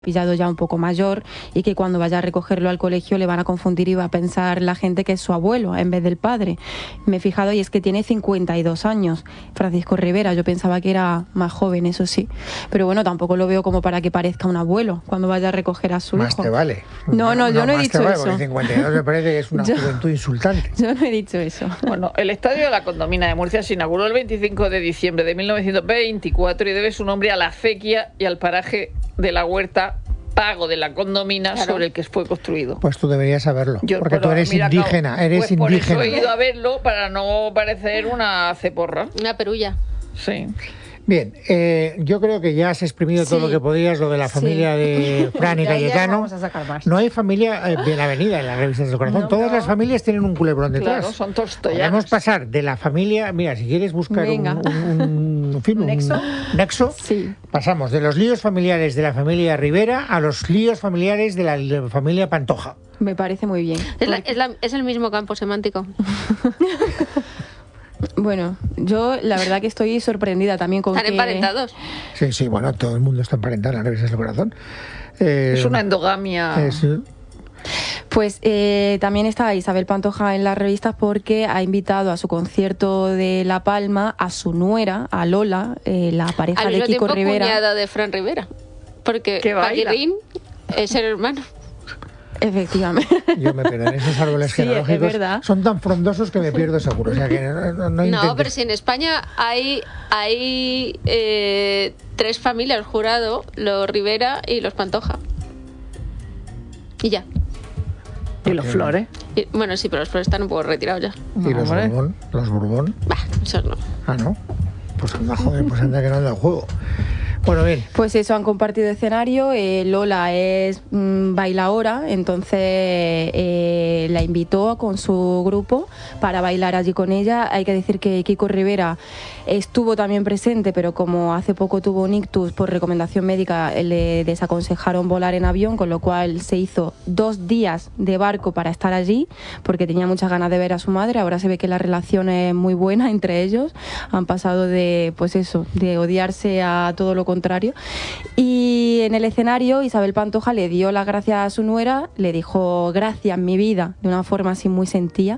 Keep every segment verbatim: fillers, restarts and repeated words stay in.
pillado ya un poco mayor y que cuando vaya a recogerlo al colegio le van a confundir y va a pensar la gente que es su abuelo en vez del padre. Me he fijado y es que tiene cincuenta y dos años, Francisco Rivera. Yo pensaba que era más joven, eso sí, pero bueno, tampoco lo veo como para que parezca un abuelo cuando vaya a recoger a su más hijo. Más te vale. No, no, yo no, no he dicho vale, eso. cincuenta y dos me parece que es una yo, juventud insultante. Yo no he dicho eso. Bueno, el Estadio de la Condomina de Murcia se inauguró el veinticinco de diciembre de mil novecientos veinticuatro y debe su nombre a la acequia y al paraje de la Huerta Pago de la Condomina, claro, sobre el que fue construido. Pues tú deberías saberlo, Yo, porque pero, tú eres mira, indígena, no, eres pues indígena. Por eso he ido a verlo para no parecer una ceporra. Una perulla. Sí. Bien, eh, yo creo que ya has exprimido sí. todo lo que podías, lo de la familia sí. de Fran y Cayetano. No hay familia eh, bien avenida en las revistas del corazón. No, Todas no. las familias tienen un culebrón detrás. Claro, son Tolstoyanos. Podemos pasar de la familia, mira, si quieres buscar un, un, un, en fin, ¿Un nexo, un nexo sí. pasamos de los líos familiares de la familia Rivera a los líos familiares de la, de la familia Pantoja. Me parece muy bien. Es, la, es, la, es el mismo campo semántico. Bueno, yo la verdad que estoy sorprendida también con ¿Están que... emparentados? Sí, sí, bueno, todo el mundo está emparentado en las revistas del corazón. Eh, es una endogamia... Eh, sí. Pues eh, también está Isabel Pantoja en las revistas porque ha invitado a su concierto de La Palma a su nuera, a Lola, eh, la pareja Al de Kiko tiempo, Rivera. Cuñada de Fran Rivera, porque Paquirrín es el hermano. Efectivamente. Yo me pierdo en esos árboles sí, genealógicos. Son tan frondosos que me pierdo seguro. O sea que no, no, no, no pero si en España hay, hay eh, tres familias jurado, los Rivera y los Pantoja. Y ya. ¿Y los Flores? Y, bueno, sí, pero los Flores están un poco retirados ya. ¿Y los Borbón? ¿Los Borbón? Bah, esos no. Ah, ¿no? Pues anda, joder, pues anda que no anda el juego. Bueno, bien. Pues eso, han compartido escenario. Eh, Lola es mmm, bailaora, entonces eh, la invitó con su grupo para bailar allí con ella. Hay que decir que Kiko Rivera estuvo también presente, pero como hace poco tuvo un ictus por recomendación médica, le desaconsejaron volar en avión, con lo cual se hizo dos días de barco para estar allí, porque tenía muchas ganas de ver a su madre. Ahora se ve que la relación es muy buena entre ellos. Han pasado de, pues eso, de odiarse a todo lo contrario. Y en el escenario Isabel Pantoja le dio las gracias a su nuera, le dijo gracias mi vida, de una forma así muy sentida.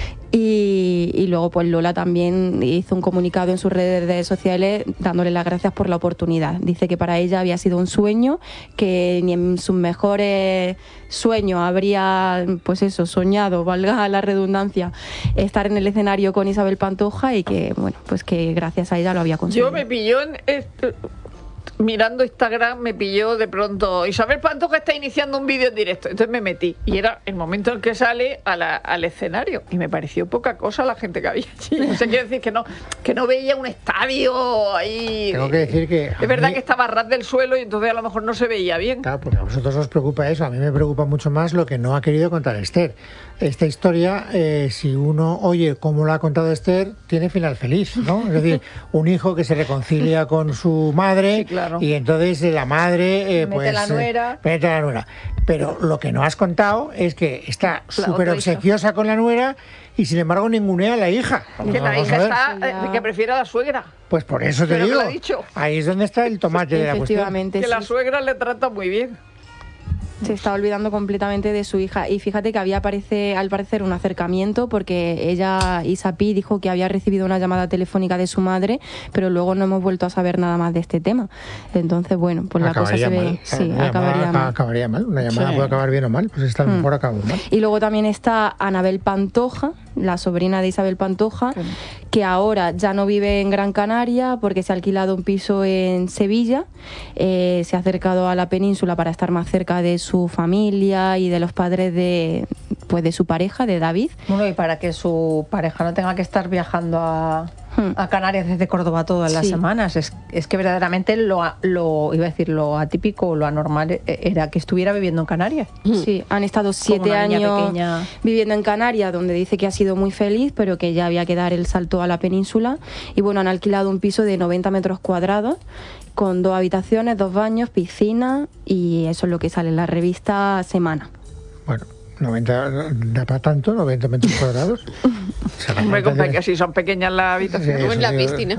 Y, y luego pues Lola también hizo un comunicado en sus redes sociales dándole las gracias por la oportunidad. Dice que para ella había sido un sueño, que ni en sus mejores sueños habría, pues eso, soñado, valga la redundancia, estar en el escenario con Isabel Pantoja, y que bueno, pues que gracias a ella lo había conseguido. Yo me pilló en este... mirando Instagram, me pilló de pronto Isabel Pantoja está iniciando un vídeo en directo, entonces me metí y era el momento en que sale a la, al escenario y me pareció poca cosa la gente que había allí. O sea, quiero decir que no, que no veía un estadio ahí. Tengo que decir que es verdad mí... que estaba a ras del suelo y entonces a lo mejor no se veía bien. Claro, porque a vosotros os preocupa eso, a mí me preocupa mucho más lo que no ha querido contar Esther. Esta historia, eh, si uno oye cómo lo ha contado Esther, tiene final feliz, ¿no? Es decir, un hijo que se reconcilia con su madre, sí, claro. Y entonces la madre eh, mete pues la nuera. Eh, mete la nuera. Pero lo que no has contado es que está súper obsequiosa hija. con la nuera y sin embargo ningunea a la hija. Que la hija está, eh, que prefiere a la suegra. Pues por eso te Pero digo, lo ha dicho. Ahí es donde está el tomate de la cuestión. Que sí. la suegra le trata muy bien. Se está olvidando completamente de su hija. Y fíjate que había parece, al parecer un acercamiento, porque ella, Isapi, dijo que había recibido una llamada telefónica de su madre, pero luego no hemos vuelto a saber nada más de este tema. Entonces, bueno, pues acabaría la cosa se mal. ve... Sí, una acabaría llamada, mal. acabaría mal. Una llamada sí. puede acabar bien o mal, pues esta a lo mejor mm. acabó mal. Y luego también está Anabel Pantoja, la sobrina de Isabel Pantoja, sí. que ahora ya no vive en Gran Canaria porque se ha alquilado un piso en Sevilla, eh, se ha acercado a la península para estar más cerca de su familia y de los padres de, pues de su pareja, de David. Bueno, y para que su pareja no tenga que estar viajando a, hmm. a Canarias desde Córdoba todas sí. las semanas. Es, es que verdaderamente lo, lo, iba a decir, lo atípico o lo anormal era que estuviera viviendo en Canarias. Sí, han estado siete años pequeña. viviendo en Canarias, donde dice que ha sido muy feliz, pero que ya había que dar el salto a la península. Y bueno, han alquilado un piso de noventa metros cuadrados, con dos habitaciones, dos baños, piscina, y eso es lo que sale en la revista Semana. Bueno, noventa, ¿da para tanto? ¿noventa metros cuadrados? Hombre, con peque- si son pequeñas las habitaciones. Como en la piscina.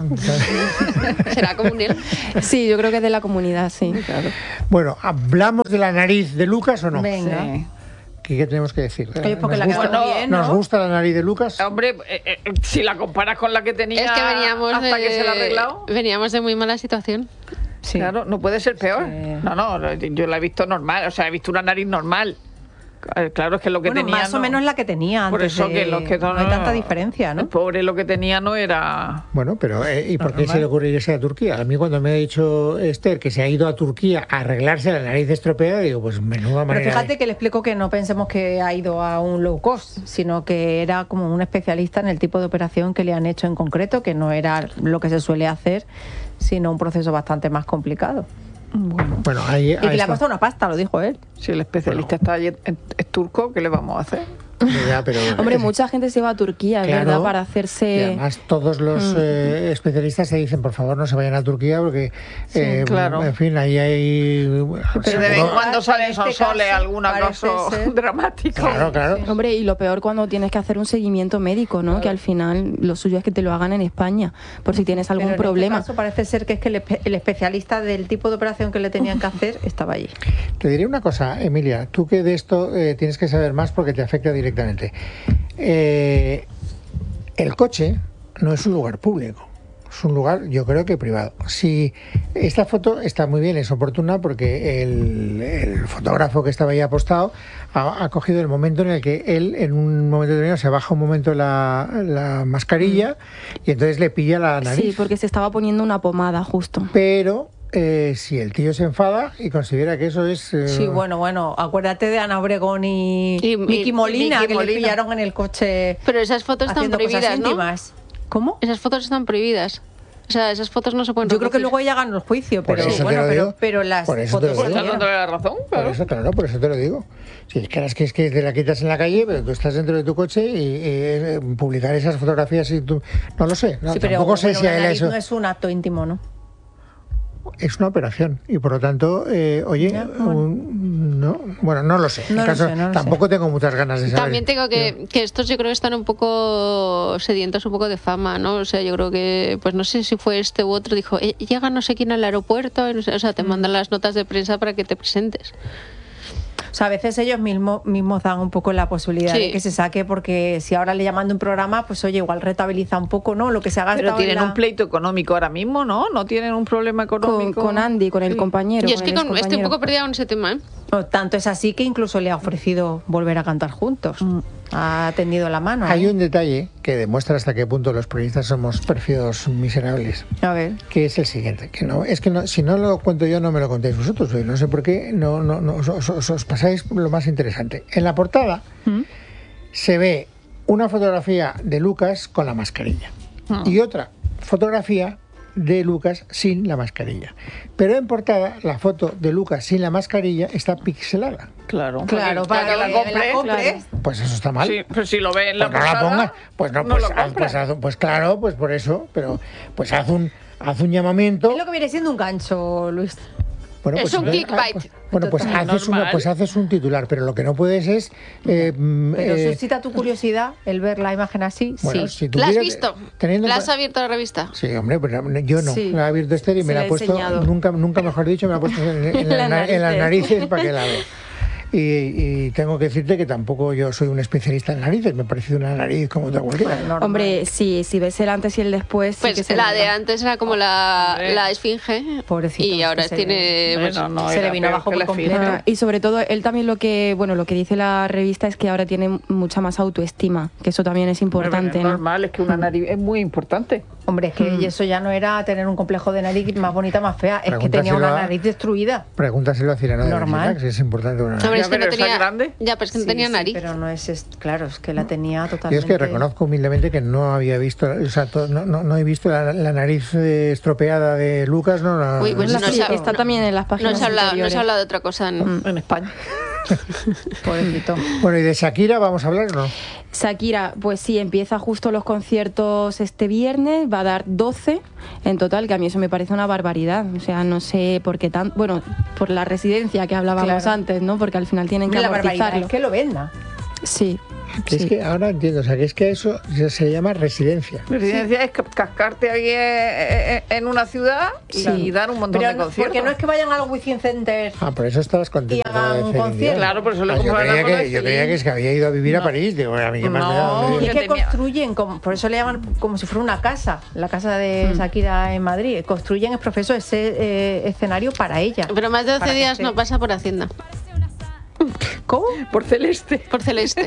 Será como un él. Sí, yo creo que es de la comunidad, sí. Claro. Bueno, ¿hablamos de la nariz de Lucas o no? Venga. Sí. ¿Qué, qué tenemos que decir? Oye, porque ¿Nos la gusta, quedó bien, ¿no? ¿Nos gusta la nariz de Lucas? Hombre, eh, eh, si la comparas con la que tenía Es que veníamos hasta de, que se la ha arreglado, veníamos de muy mala situación. Sí. claro, no puede ser peor. Sí. No, no, yo la he visto normal, o sea, he visto una nariz normal. Eh, Claro, es que lo que Bueno, tenía más o no- menos la que tenía antes. Por eso de- que los que no hay tanta diferencia, El ¿no? pobre lo que tenía no era... Bueno, pero eh, ¿y por qué Normal. se le ocurre irse a Turquía? A mí cuando me ha dicho Esther que se ha ido a Turquía a arreglarse la nariz estropeada, digo, pues menuda Pero manera. fíjate de- que le explico que no pensemos que ha ido a un low cost, sino que era como un especialista en el tipo de operación que le han hecho en concreto, que no era lo que se suele hacer, sino un proceso bastante más complicado. Bueno, Bueno, ahí, Y que ahí le ha está. costado una pasta, lo dijo él. si el especialista está allí, es, es turco, ¿qué le vamos a hacer? Ya, pero, Hombre, eh, mucha gente se va a Turquía, claro, ¿verdad? Para y hacerse... además todos los eh, especialistas se dicen, por favor, no se vayan a Turquía porque, eh, claro. en fin, ahí hay... Pero de vez en seguro- cuando salen En este sonsoles, caso, alguna parece cosa ser- dramático. Claro, claro. Hombre, y lo peor cuando tienes que hacer un seguimiento médico, ¿no? Que al final lo suyo es que te lo hagan en España, por si tienes algún Pero en problema. este caso parece ser que es que el, espe- el especialista del tipo de operación que le tenían que hacer estaba allí. Te diré una cosa, Emilia, tú que de esto eh, tienes que saber más porque te afecta directamente. Eh, el coche no es un lugar público, es un lugar, yo creo que privado. Si esta foto está muy bien, es oportuna porque el, el fotógrafo que estaba ahí apostado ha, ha cogido el momento en el que él, en un momento determinado, se baja un momento la, la mascarilla y entonces le pilla la nariz. Sí, porque se estaba poniendo una pomada justo. Pero eh, si el tío se enfada y considera que eso es... eh, Sí, bueno, bueno, acuérdate de Ana Obregón y, Y- Miki y- Molina, Miki que Molina. le pillaron en el coche Pero esas fotos están haciendo cosas prohibidas, ¿no? íntimas. ¿Cómo? Esas fotos están prohibidas. O sea, esas fotos no se pueden Yo creo que reproducir. luego ella ganó el juicio, Por pero eso te bueno, lo pero, digo. pero las Por eso te lo fotos digo. sí Estás eran. dándole la razón, Por claro. eso, claro, por eso te lo digo. Si es que es que, es que te la quitas en la calle, pero tú estás dentro de tu coche y, y, eh, publicar esas fotografías y tú... No lo sé, no, Sí, pero tampoco sé bueno, si una a él nariz eso... no es un acto íntimo, ¿no? Es una operación y por lo tanto, eh, oye, Ya, bueno. un- no, bueno, no lo sé. En No lo caso, sé, no lo tampoco tengo muchas ganas de saber. También tengo que, que estos yo creo que están un poco sedientos un poco de fama, ¿no? O sea, yo creo que, pues no sé si fue este u otro, dijo, "Eh, llega no sé quién al aeropuerto, y no sé, o sea, te mandan las notas de prensa para que te presentes. O sea, a veces ellos mismos, mismos dan un poco la posibilidad Sí. de que se saque, porque si ahora le llaman de un programa, pues oye, igual rentabiliza un poco, ¿no? Lo que se ha gastado Pero en tienen la- un pleito económico ahora mismo, ¿no? No tienen un problema Con, económico. con Andy, con el Sí. compañero. Yo es con que el con- estoy un excompañero. poco perdida con ese tema, ¿eh? No, tanto es así que incluso le ha ofrecido volver a cantar juntos. Ha tendido la mano. Hay ¿eh? un detalle que demuestra hasta qué punto los periodistas somos pérfidos miserables, A ver. que es el siguiente, que no es que no, si no lo cuento yo no me lo contéis vosotros, y no sé por qué no, no, no os, os- os pasáis lo más interesante. En la portada se ve una fotografía de Lucas con la mascarilla y otra fotografía de Lucas sin la mascarilla. Pero en portada la foto de Lucas sin la mascarilla está pixelada. Claro, Claro, para, que la compre. compres. Pues eso está mal. Sí, pero si lo ve en la Pues no la portada, pongas. Pues no, no pues, lo haz- compra. pues, haz- pues claro, pues por eso, pero pues haz un haz un llamamiento. Es lo que viene siendo un gancho, Luis. Bueno, Es pues, un eh, clickbait. pues- bueno, pues Total. haces, una, Normal. pues haces un titular, pero lo que no puedes es. eh, mm, Pero eh, suscita tu curiosidad el ver la imagen así, bueno, sí. si tú ¿La has quieres, visto? teniendo ¿La en has cua- abierto la revista? Sí, hombre, pero yo no. Sí. La ha abierto Esther y Se me la la ha he puesto, enseñado. nunca, nunca mejor dicho, me la ha puesto en, en la- Las en las narices. narices para que la vea. Y, y tengo que decirte que tampoco yo soy un especialista en narices, me parece una nariz como otra cualquiera. Normal. Hombre, sí, si ves el antes y el después, sí Pues que se la nota. de antes era como la, Hombre. la esfinge. Pobrecito, Y es ahora que se- tiene... pues, Bueno, no, se le era vino peor abajo que por la completo. fija. Ah, y sobre todo, él también lo que, bueno, lo que dice la revista es que ahora tiene mucha más autoestima, que eso también es importante, Es ¿no? normal, es que una nariz es muy importante. Hombre, es que y eso ya no era tener un complejo de nariz más bonita, más fea, es que tenía Pregúntaselo una a- nariz destruida. Pregúntaselo a Cirano de Normal. Bergerac, si es importante. Una Hombre, Ya, es que no pero esa tenía... grande. Ya, pero es que no Sí, tenía sí, nariz. pero no es, es- claro, es que la tenía totalmente. Yo es que reconozco humildemente que no había visto, o sea, to- no, no, no he visto la, la nariz eh, estropeada de Lucas, no. La, Uy, pues La- no sí, se ha- está también en las No páginas se, habla, no anteriores. se habla de otra cosa. ¿no? En España. Pobrecito. Bueno, ¿y de Shakira vamos a hablar o no? Shakira, pues sí, empieza justo los conciertos este viernes, va a dar doce en total, que a mí eso me parece una barbaridad. O sea, no sé por qué tan... Bueno, por la residencia que hablábamos Claro. antes, ¿no? Porque al final tienen que Hombre, la barbaridad amortizarlo. es que lo venda. Sí. Que sí. es que ahora entiendo, o sea, que es que eso se, se llama residencia. Residencia sí. es cascarte ahí en una ciudad y, sí. y dar un montón Pero de no, conciertos. porque no es que vayan al Wizzing Center. Ah, por eso estabas contento. Y hagan un concierto. Claro, por eso lo ah, yo, compraba creía la que, bola yo creía que es que había ido a vivir no. a París. Digo, a mí qué más No. me da. Y Yo es que tenía- construyen, como, por eso le llaman como si fuera una casa, la casa de Mm. Shakira en Madrid. Construyen, es profesor, ese eh, escenario para ella. Pero más de doce Para que días esté- no pasa por Hacienda, ¿Cómo? Por Celeste. por Celeste.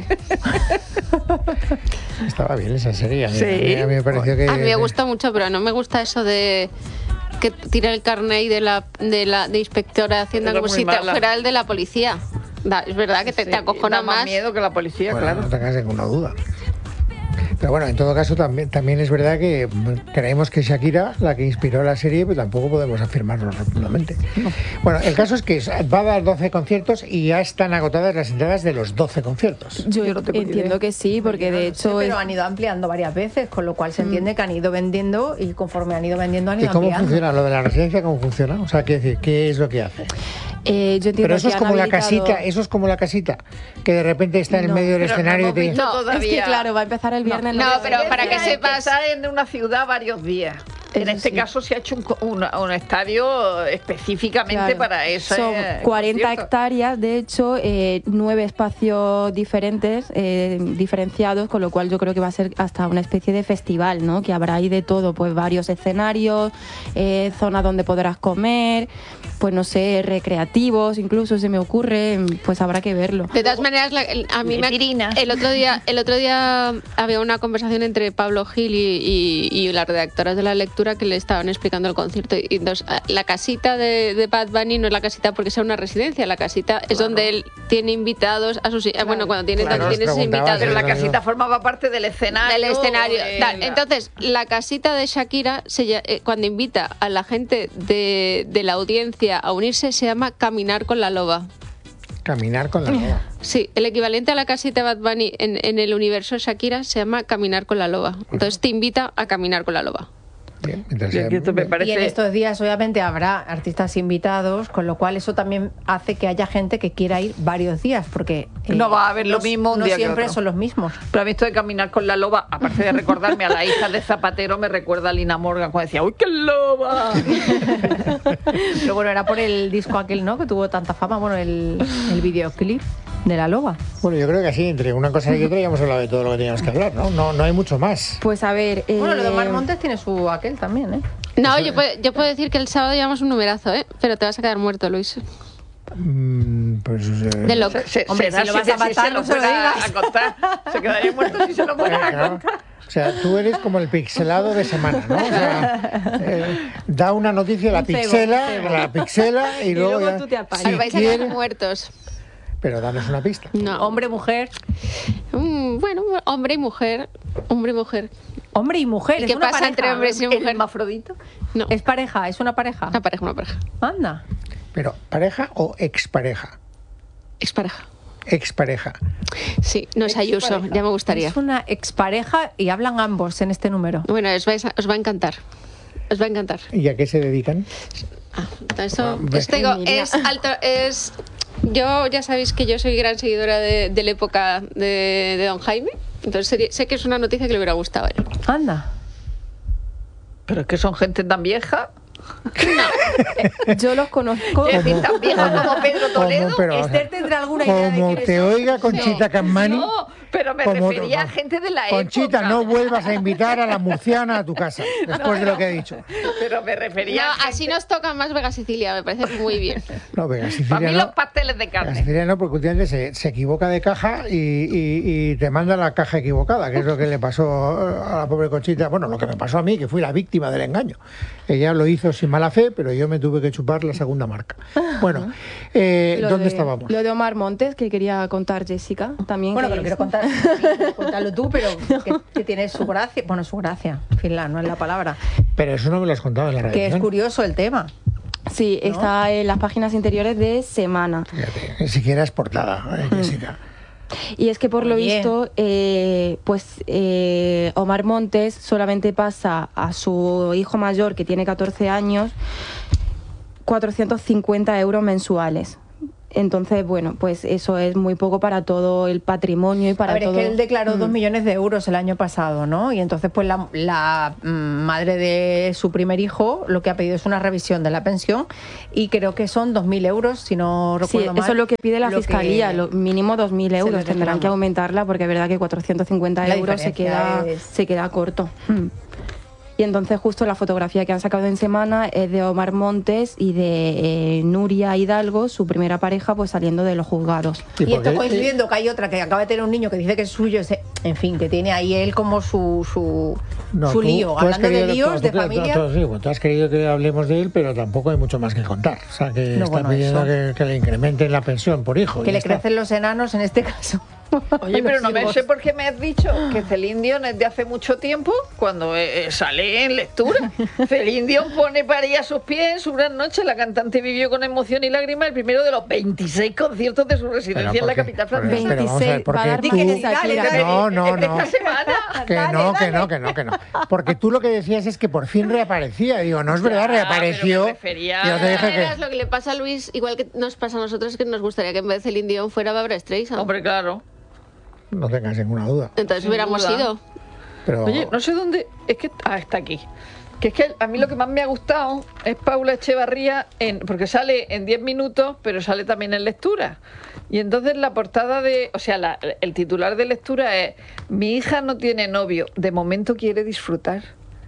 Estaba bien esa serie. A mí, Sí. a mí- a mí me pareció que. A mí me gusta mucho, pero no me gusta eso de que tira el carnet de la de la de inspectora de Hacienda Era como muy si te mala. fuera el de la policía. Da- es verdad que te, Sí, te acojona da más más. miedo que la policía, Bueno, claro. no tengas ninguna duda. Pero bueno, en todo caso también, también es verdad que creemos que Shakira, la que inspiró la serie, pues tampoco podemos afirmarlo rotundamente. Bueno, el caso es que va a dar doce conciertos y ya están agotadas las entradas de los doce conciertos. Yo, Yo no tengo ni entiendo idea. que sí, porque de Sí, hecho... pero es- han ido ampliando varias veces, con lo cual se entiende que han ido vendiendo y conforme han ido vendiendo han ¿Y ido cómo ampliando. funciona lo de la residencia? ¿Cómo funciona? O sea, ¿qué, decir, qué es lo que hace? eh, yo entiendo Pero eso que es han como la habilitado- casita, eso es como la casita, que de repente está en el No, medio del pero no escenario y hemos te... visto No, todavía. Es que claro, va a empezar el viernes. No, sé pero si- para que Es sepas- estar en una ciudad varios días. En Eso este sí. caso se ha hecho un, co- una- un estadio específicamente Claro. para eso. Son cuarenta hectáreas, de hecho, eh, nueve espacios diferentes, eh, diferenciados, con lo cual yo creo que va a ser hasta una especie de festival, ¿no? Que habrá ahí de todo, pues varios escenarios, eh, zonas donde podrás comer, pues no sé, recreativos, incluso se me ocurre, pues habrá que verlo. De todas maneras, la- el- a mí me, Letrinas. el otro día el otro día había una conversación entre Pablo Gil y, y, y las redactoras de la lectura que le estaban explicando el concierto. Y entonces, la casita de, de Bad Bunny no es la casita porque sea una residencia, la casita es donde él tiene invitados a sus... Bueno, cuando tiene, Claro, os tienes preguntaba invitados... si Pero la Claro. casita formaba parte del escenario. del escenario. de tal. la- Entonces, la casita de Shakira, se lla- eh, cuando invita a la gente de, de la audiencia a unirse, se llama Caminar con la Loba. Caminar con la loba. Sí, el equivalente a la casita de Bad Bunny en, en el universo Shakira se llama Caminar con la Loba. Entonces te invita a caminar con la loba. Bien, entonces, Bien, que esto me eh, parece- Y en estos días obviamente habrá artistas invitados, con lo cual eso también hace que haya gente que quiera ir varios días, porque eh, No va a haber lo no- mismo un no día que siempre otro. son los mismos. Pero a mí esto de caminar con la loba, aparte de recordarme a la hija de Zapatero, me recuerda a Lina Morgan cuando decía ¡uy, qué loba! Pero bueno, era por el disco aquel, ¿no? Que tuvo tanta fama, bueno, el, el videoclip de la loba. Bueno, yo creo que así, entre una cosa y otra, ya hemos hablado de todo lo que teníamos que hablar, ¿no? No, no hay mucho más. Pues a ver... eh, Bueno, lo de Omar Montes tiene su aquel también, ¿eh? No, yo puedo, yo puedo decir que el sábado llevamos un numerazo, ¿eh? Pero te vas a quedar muerto, Luis. Mm, pues... eh, De loco. Se, se, Hombre, será si lo vas si- a si matar, se lo no se lo fuera digas. a contar. Se quedaría muerto si se lo fuera a claro. contar. O sea, tú eres como el pixelado de semana, ¿no? O sea, eh, da una noticia, la Un cebo, pixela, un cebo. la pixela y, Y luego, luego ya, tú te apañas. si Os vais a quedar quiere- muertos. pero danos una pista. No. Hombre, mujer. Mm, bueno, hombre y mujer. Hombre y mujer. Hombre y mujer. ¿Y es qué una pasa pareja. entre hombres y ¿El mujer? hermafrodito? No. Es pareja, es una pareja. Una pareja, una pareja. Anda. Pero, ¿pareja o expareja? Expareja. Expareja. Sí, no es Ayuso, ya me gustaría. Es una expareja y hablan ambos en este número. Bueno, os, vais a- os va a encantar. Os va a encantar. ¿Y a qué se dedican? Ah, eso, Hombre. es, digo, Emilia. es alto, es. Yo ya sabéis que yo soy gran seguidora de, de la época de, de Don Jaime, entonces sería- sé que es una noticia que le hubiera gustado a él. Anda. Pero es que son gente tan vieja. Yo los conozco... Es decir, tan vieja como Pedro Toledo. Como, pero, Esther tendrá alguna idea de como quiénes te son. oiga Conchita Cammani, No, pero me como- refería a gente de la Conchita, época. no vuelvas a invitar a la murciana a tu casa, después de lo que he dicho. Pero me refería No, a gente- así nos toca más Vega Sicilia, me parece muy bien. No, venga, Para Sicilia mí no. los pasteles de Venga, carne. Sicilia no, porque últimamente se, se equivoca de caja y, y- y te manda la caja equivocada, que es lo que le pasó a la pobre Conchita. Bueno, lo que me pasó a mí, que fui la víctima del engaño. Ella lo hizo sin mala fe, pero yo me tuve que chupar la segunda marca. Bueno, eh, Lo ¿dónde de- estábamos? Lo de Omar Montes, que quería contar Jessica, también. Bueno, que que lo es- quiero contar. Cuéntalo tú, pero que, que tiene su gracia. Bueno, su gracia. En fin, la- no es la palabra. Pero eso no me lo has contado en la Que es redacción. curioso el tema. Sí, ¿No? está en las páginas interiores de Semana. Fíjate, ni siquiera es portada, eh, Jessica. Y es que por lo Oye. visto, eh, pues eh, Omar Montes solamente pasa a su hijo mayor, que tiene catorce años, cuatrocientos cincuenta euros mensuales. Entonces, bueno, pues eso es muy poco para todo el patrimonio y para a ver, todo... es que él declaró Mm. dos millones de euros el año pasado, ¿no? Y entonces, pues la, la mm, madre de su primer hijo lo que ha pedido es una revisión de la pensión y creo que son dos mil euros, si no Sí, recuerdo mal. eso es lo que pide la lo fiscalía, que lo mínimo dos mil se euros. les Tendrán reclama. que aumentarla porque es verdad que cuatrocientos cincuenta La euros se diferencia queda, es- se queda corto. Mm. Y entonces justo la fotografía que han sacado en semana es de Omar Montes y de eh, Nuria Hidalgo, su primera pareja, pues saliendo de los juzgados. ¿Y Y por esto qué? coincidiendo que hay otra que acaba de tener un niño que dice que es suyo, ese- en fin, que tiene ahí él como su, su, No, su tú- lío. tú has Hablando de querido- líos, tú- de tú- tú- familia. tú- sí, pues tú has querido que hablemos de él, pero tampoco hay mucho más que contar. O sea, que No, está bueno, pidiendo eso. que, que le incrementen la pensión por hijo. Que y le ya está. crecen los enanos en este caso. Oye, pero Los no me hijos. sé por qué me has dicho que Celine Dion es de hace mucho tiempo cuando eh, eh, sale en lectura. Celine Dion pone París a sus pies en su gran noche. La cantante vivió con emoción y lágrimas el primero de los veintiséis conciertos de su residencia Pero en la ¿por qué? capital Pero- francesa. pero vamos a ver, veintiséis, va a porque dar tú- más que Dale, Shakira. dale. No, no, Esta no. semana. Que Dale, no, que dale. no, que no, que no. Porque tú lo que decías es que por fin reaparecía. Digo, no es verdad, Ya, reapareció. pero me refería Yo te dije Es que... lo que le pasa a Luis, igual que nos pasa a nosotros, que nos gustaría que en vez de Celine Dion fuera Barbra Streisand. Hombre, claro. No tengas ninguna duda. Entonces sin hubiéramos duda. ido. Pero... Oye, no sé dónde. Es que. Ah, está aquí. Que es que a mí lo que más me ha gustado es Paula Echevarría, en, porque sale en diez minutos, pero sale también en lectura. Y entonces la portada de. O sea, la- el titular de lectura es: Mi hija no tiene novio, de momento quiere disfrutar.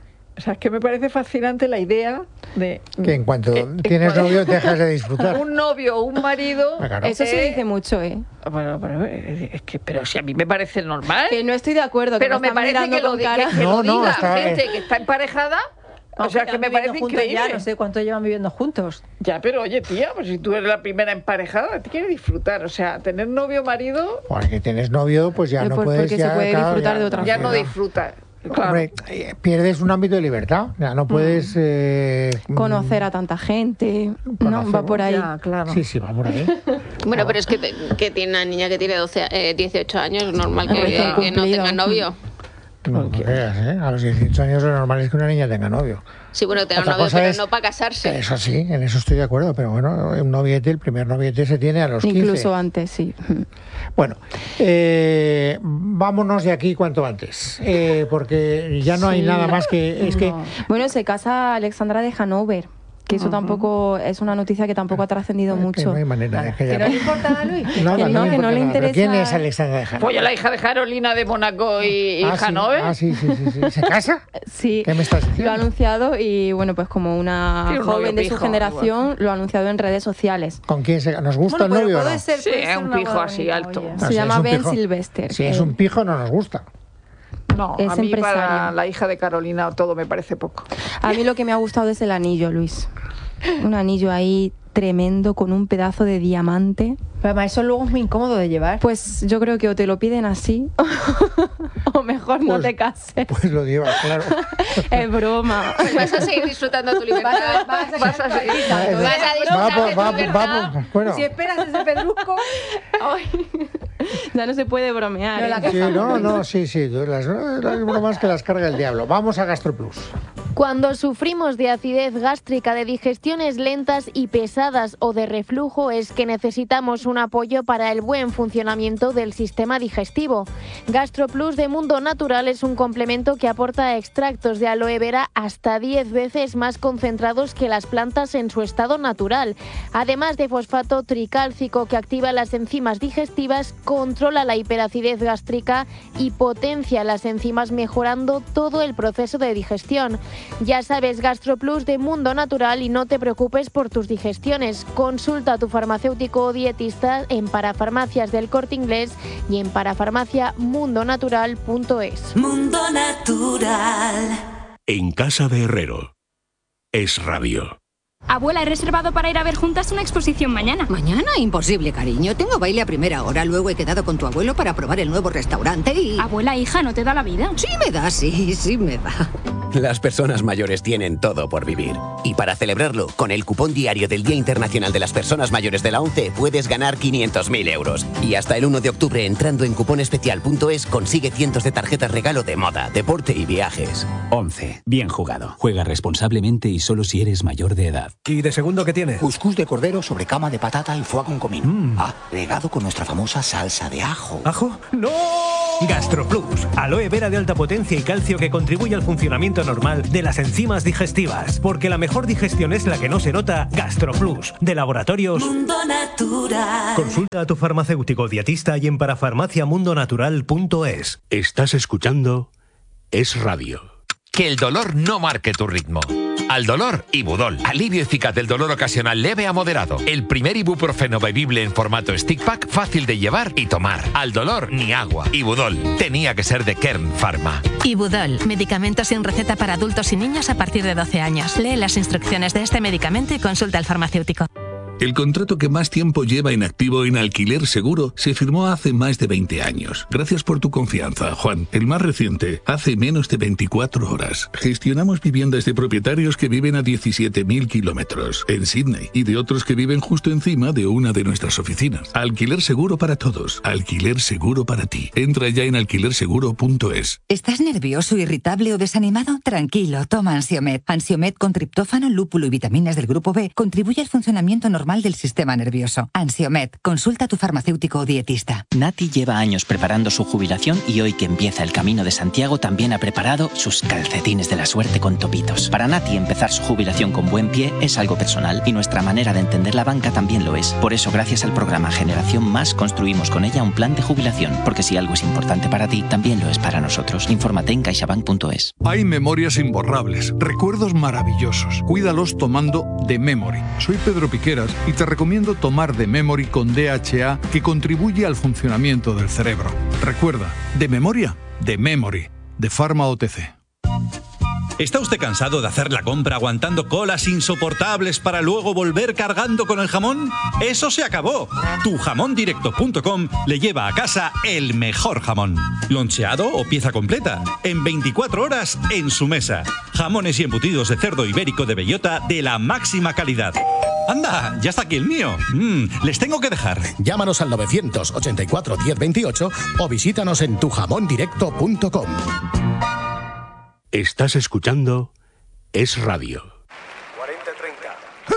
O sea, es que me parece fascinante la idea de. Que en cuanto que- que tienes cuando- novio dejas de disfrutar. Un novio o un marido. Ah, claro. Eso se eh, dice mucho, ¿eh? Bueno, pero, eh, es que, pero si a mí me parece normal. Que no estoy de acuerdo, que Pero me están parece mirando que lo, con di- cara. que, que No, lo no, diga está- gente que está emparejada. O sea, que Llevan me viviendo parece juntos increíble. Ya, no sé cuánto llevan viviendo juntos. Ya, pero oye, tía, pues si tú eres la primera emparejada, te quieres disfrutar. O sea, tener novio o marido, Porque tienes novio, pues ya Eh, no por- puedes... porque se ya, puede claro, disfrutar ya- de otra ya forma. no disfrutas. Claro. Hombre, eh, pierdes un ámbito de libertad. Ya no puedes... eh, Conocer a tanta gente, ¿no? Conocer, Va por ahí. Ya, claro. Sí, sí, va por ahí. Bueno, pero es que, te- que tiene una niña que tiene doce, eh, dieciocho años, es normal que, Recién que no cumplido. tenga novio. No, no creas, ¿eh? A los dieciocho años lo normal es que una niña tenga novio. Sí, bueno, tenga Otra novio, cosa pero es- no para casarse. Eso sí, en eso estoy de acuerdo, pero bueno, un noviete, el primer noviete se tiene a los quince. Incluso antes, sí. Bueno, eh, vámonos de aquí cuanto antes, eh, porque ya no hay Sí. nada más que... Es que No. Bueno, se casa Alexandra de Hanover, que eso tampoco es una noticia que tampoco ha trascendido que mucho. no hay manera de que ¿Que ya no le importa a Luis? Nada, que no, le que importa no le nada. ¿Pero interesa. ¿Quién es Alexandra de Hanover? Oye, la hija de Carolina de Mónaco y, y Ah, sí, Hanover. ah, sí, sí, sí, sí. ¿Se casa? Sí, ¿Qué me estás diciendo? lo ha anunciado y bueno, pues como una Tiene un novio joven de su pijo, generación, lo ha anunciado en redes sociales. ¿Con quién se ¿Nos gusta Bueno, el pero novio o puede no? ser, Sí, puede es ser un una pijo boda así bonita, alto. oye. No, Se si llama es un Ben pijo- Sylvester. Si es Eh, un pijo no nos gusta. No, Es a mí para empresario. la hija de Carolina todo me parece poco. A mí lo que me ha gustado es el anillo, Luis. Un anillo ahí tremendo con un pedazo de diamante. Pero además eso luego es muy incómodo de llevar. Pues yo creo que o te lo piden así o mejor no Pues- te cases. Pues lo llevas, claro. Es broma. Pues vas a seguir disfrutando tu libertad. Vas a- Vas a seguir. Vas a disfrutar Va, de por- tu va, por- libertad. va, por- bueno. Si esperas ese pedrusco, Ya no se puede bromear. No, ¿eh? la Sí, no, no, sí, sí, las, las bromas que las carga el diablo. Vamos a GastroPlus. Cuando sufrimos de acidez gástrica, de digestiones lentas y pesadas o de reflujo, es que necesitamos un apoyo para el buen funcionamiento del sistema digestivo. GastroPlus de Mundo Natural es un complemento que aporta extractos de aloe vera hasta diez veces más concentrados que las plantas en su estado natural. Además de fosfato tricálcico que activa las enzimas digestivas, controla la hiperacidez gástrica y potencia las enzimas mejorando todo el proceso de digestión. Ya sabes, GastroPlus de Mundo Natural y no te preocupes por tus digestiones. Consulta a tu farmacéutico o dietista en Parafarmacias del Corte Inglés y en parafarmacia mundo natural punto es. Mundo Natural. En casa de Herrero. Es radio. Abuela, he reservado para ir a ver juntas una exposición mañana. Mañana imposible, cariño. Tengo baile a primera hora. Luego he quedado con tu abuelo para probar el nuevo restaurante y... Abuela, hija, ¿no te da la vida? Sí me da, sí, sí me da. Las personas mayores tienen todo por vivir. Y para celebrarlo, con el cupón diario del Día Internacional de las Personas Mayores de la ONCE puedes ganar quinientos mil euros. Y hasta el uno de octubre, entrando en cuponespecial punto es, consigue cientos de tarjetas regalo de moda, deporte y viajes. ONCE. Bien jugado. Juega responsablemente y solo si eres mayor de edad. ¿Y de segundo qué tiene? Cuscús de cordero sobre cama de patata y foie con comino. Mm. Ah, regado con nuestra famosa salsa de ajo. ¿Ajo? ¡No! GastroPlus. Aloe vera de alta potencia y calcio que contribuye al funcionamiento normal de las enzimas digestivas. Porque la mejor digestión es la que no se nota. GastroPlus. De Laboratorios Mundo Natural. Consulta a tu farmacéutico dietista y en parafarmacia mundo natural punto es. Estás escuchando Es Radio. Que el dolor no marque tu ritmo. Al dolor, Ibudol. Alivio eficaz del dolor ocasional leve a moderado. El primer ibuprofeno bebible en formato stick pack, fácil de llevar y tomar. Al dolor, ni agua. Ibudol. Tenía que ser de Kern Pharma. Ibudol. Medicamento sin receta para adultos y niños a partir de doce años. Lee las instrucciones de este medicamento y consulta al farmacéutico. El contrato que más tiempo lleva en activo en Alquiler Seguro se firmó hace más de veinte años. Gracias por tu confianza, Juan. El más reciente, hace menos de veinticuatro horas. Gestionamos viviendas de propietarios que viven a diecisiete mil kilómetros en Sydney y de otros que viven justo encima de una de nuestras oficinas. Alquiler Seguro para todos. Alquiler Seguro para ti. Entra ya en alquiler seguro punto es. ¿Estás nervioso, irritable o desanimado? Tranquilo, toma Ansiomed. Ansiomed con triptófano, lúpulo y vitaminas del grupo B contribuye al funcionamiento normal del sistema nervioso. Ansiomed. Consulta a tu farmacéutico o dietista. Nati lleva años preparando su jubilación y hoy que empieza el Camino de Santiago también ha preparado sus calcetines de la suerte con topitos. Para Nati empezar su jubilación con buen pie es algo personal y nuestra manera de entender la banca también lo es. Por eso gracias al programa Generación Más construimos con ella un plan de jubilación, porque si algo es importante para ti, también lo es para nosotros. Infórmate en caixabank punto es. Hay memorias imborrables, recuerdos maravillosos. Cuídalos tomando The Memory. Soy Pedro Piqueras y te recomiendo tomar The Memory con D H A, que contribuye al funcionamiento del cerebro. Recuerda, de memoria, The Memory, de Pharma O T C. ¿Está usted cansado de hacer la compra aguantando colas insoportables para luego volver cargando con el jamón? ¡Eso se acabó! tu jamón directo punto com le lleva a casa el mejor jamón. Loncheado o pieza completa, en veinticuatro horas en su mesa. Jamones y embutidos de cerdo ibérico de bellota de la máxima calidad. ¡Anda! ¡Ya está aquí el mío! Mm, les tengo que dejar. Llámanos al novecientos ochenta y cuatro diez veintiocho o visítanos en tu jamón directo punto com. Estás escuchando Es Radio. cuarenta treinta.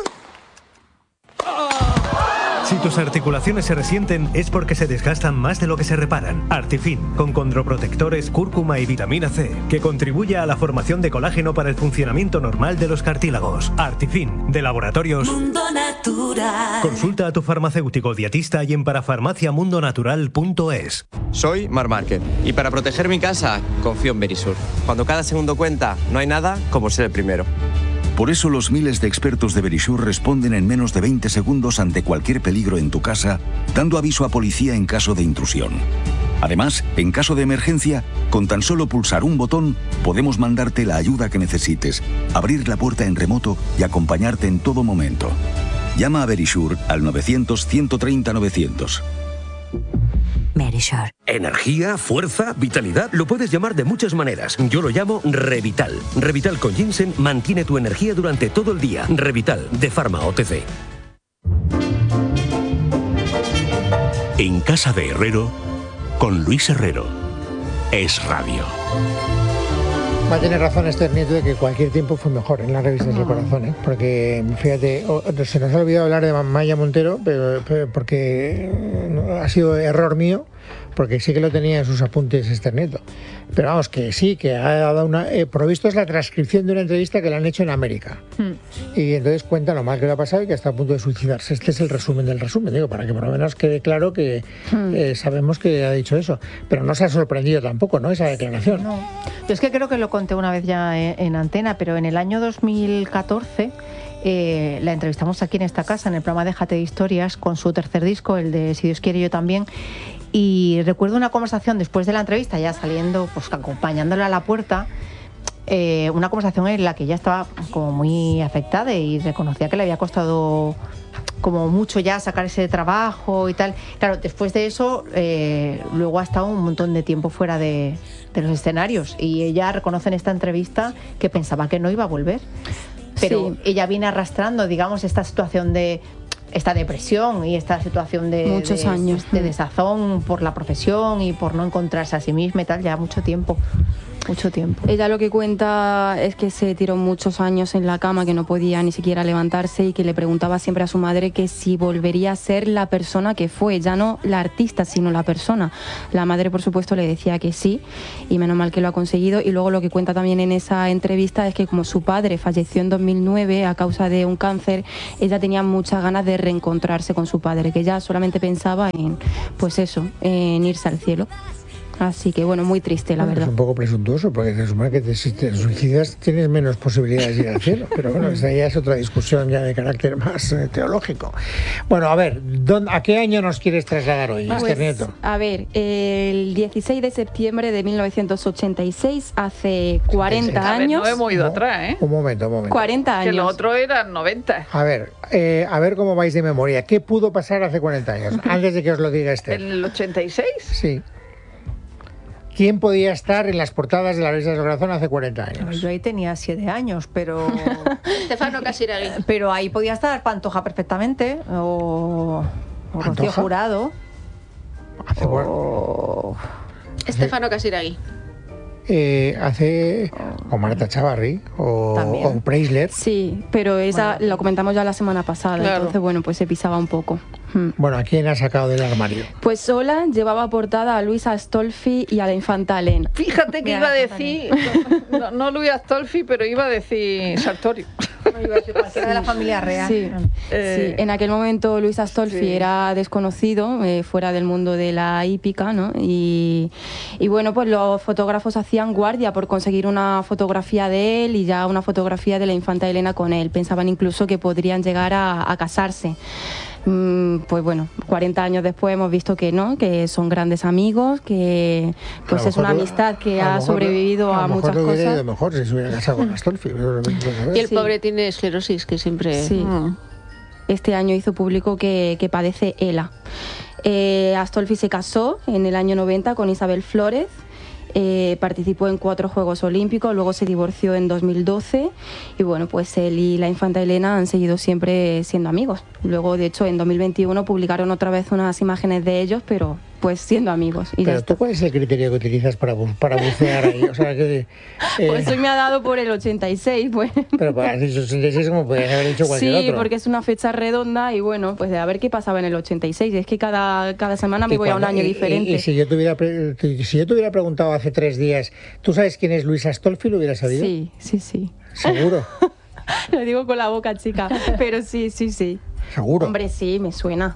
Si tus articulaciones se resienten es porque se desgastan más de lo que se reparan. Artifin, con condroprotectores, cúrcuma y vitamina C, que contribuye a la formación de colágeno para el funcionamiento normal de los cartílagos. Artifin, de Laboratorios Mundo Natural. Consulta a tu farmacéutico dietista y en parafarmacia mundo natural punto es. Soy Mar Márquez y para proteger mi casa confío en Verisur. Cuando cada segundo cuenta, no hay nada como ser el primero. Por eso los miles de expertos de Verisur responden en menos de veinte segundos ante cualquier peligro en tu casa, dando aviso a policía en caso de intrusión. Además, en caso de emergencia, con tan solo pulsar un botón, podemos mandarte la ayuda que necesites, abrir la puerta en remoto y acompañarte en todo momento. Llama a Verisur al novecientos, ciento treinta, novecientos. Verisur. Energía, fuerza, vitalidad, lo puedes llamar de muchas maneras. Yo lo llamo Revital. Revital con ginseng mantiene tu energía durante todo el día. Revital, de Pharma O T C. En casa de Herrero, con Luis Herrero. Es Radio. Va a tener razón Esther Nieto de que cualquier tiempo fue mejor en las revistas del corazón, ¿eh? Porque, fíjate, oh, se nos ha olvidado hablar de Maya Montero, pero, pero porque ha sido error mío, porque sí que lo tenía en sus apuntes Esther Nieto. Pero vamos, que sí, que ha dado una... Eh, provisto es la transcripción de una entrevista que le han hecho en América. Hmm. Y entonces cuenta lo mal que le ha pasado y que está a punto de suicidarse. Este es el resumen del resumen, digo, para que por lo menos quede claro que hmm. eh, sabemos que ha dicho eso. Pero no se ha sorprendido tampoco, ¿no?, esa declaración. No. Yo es que creo que lo conté una vez ya en, en antena, pero en el año dos mil catorce... Eh, la entrevistamos aquí en esta casa, en el programa Déjate de Historias, con su tercer disco, el de Si Dios quiere yo también. Y recuerdo una conversación después de la entrevista, ya saliendo, pues acompañándola a la puerta, eh, una conversación en la que ella estaba como muy afectada y reconocía que le había costado como mucho ya sacar ese trabajo y tal. Claro, después de eso, eh, luego ha estado un montón de tiempo fuera de, de los escenarios y ella reconoce en esta entrevista que pensaba que no iba a volver. Pero sí, ella viene arrastrando, digamos, esta situación de esta depresión y esta situación de muchos de, años de desazón por la profesión y por no encontrarse a sí misma y tal, ya mucho tiempo. Mucho tiempo. Ella lo que cuenta es que se tiró muchos años en la cama, que no podía ni siquiera levantarse y que le preguntaba siempre a su madre que si volvería a ser la persona que fue, ya no la artista, sino la persona. La madre, por supuesto, le decía que sí y menos mal que lo ha conseguido. Y luego lo que cuenta también en esa entrevista es que como su padre falleció en dos mil nueve a causa de un cáncer, ella tenía muchas ganas de reencontrarse con su padre, que ella solamente pensaba en, pues eso, en irse al cielo. Así que bueno, muy triste, la bueno, verdad. Es un poco presuntuoso, porque se supone que te, si te suicidas tienes menos posibilidades de ir al cielo. Pero bueno, esa ya es otra discusión ya de carácter más eh, teológico. Bueno, a ver, ¿a qué año nos quieres trasladar hoy, pues, Esther Nieto? A ver, el dieciséis de septiembre de mil novecientos ochenta y seis, hace cuarenta años. A ver, no hemos ido atrás, ¿eh? Un momento, un momento. cuarenta años. Que lo otro eran noventa. A ver, eh, a ver cómo vais de memoria. ¿Qué pudo pasar hace cuarenta años? Antes de que os lo diga Esther. ¿En el ochenta y seis? Sí. ¿Quién podía estar en las portadas de la Revista del Corazón hace cuarenta años? Yo ahí tenía siete años, pero... Stefano Casiraghi. Pero ahí podía estar Pantoja perfectamente, o, o Rocío Jurado. Hace o... Stefano Casiraghi. Eh, hace o Marta Chavarri o, o Preisler. Sí, pero esa bueno, la comentamos ya la semana pasada, claro. Entonces bueno, pues se pisaba un poco. Bueno, ¿a quién ha sacado del armario? Pues sola llevaba portada a Luisa Astolfi y a la infanta Elena. Fíjate que Mira, iba a decir, no, no Luisa Astolfi, pero iba a decir Sartorio. No, iba a decir cualquiera de la familia real. Sí, eh, sí. En aquel momento Luis Astolfi sí. era desconocido, eh, fuera del mundo de la hípica, ¿no? Y, y bueno, pues los fotógrafos hacían guardia por conseguir una fotografía de él y ya una fotografía de la infanta Elena con él. Pensaban incluso que podrían llegar a, a casarse. Pues bueno, cuarenta años después hemos visto que no, que son grandes amigos, que pues es una amistad que ha mejor, sobrevivido a, a muchas cosas. A lo mejor si se hubiera casado con Astolfi. Y el sí. pobre tiene esclerosis, que siempre... Sí. Mm. Este año hizo público que, que padece ELA. Eh, Astolfi se casó en el año noventa con Isabel Flórez. Eh, participó en cuatro Juegos Olímpicos, luego se divorció en dos mil doce y bueno, pues él y la infanta Elena han seguido siempre siendo amigos. Luego, de hecho, en dos mil veintiuno publicaron otra vez unas imágenes de ellos, pero pues siendo amigos. Y pero tú, ¿cuál es el criterio que utilizas para, para bucear ahí? O sea, que, eh... Pues hoy me ha dado por el ochenta y seis, pues. Pero para el ochenta y seis como podrías haber dicho cualquier sí, otro. Sí, porque es una fecha redonda y bueno, pues a ver qué pasaba en el ochenta y seis. Es que cada, cada semana me voy cuando, a un año y, diferente. Y, y si yo te hubiera si yo te hubiera preguntado hace tres días, ¿tú sabes quién es Luisa Astolfi? ¿Lo hubieras sabido? Sí, sí, sí. ¿Seguro? Lo digo con la boca chica, pero sí, sí, sí. ¿Seguro? Hombre, sí, me suena.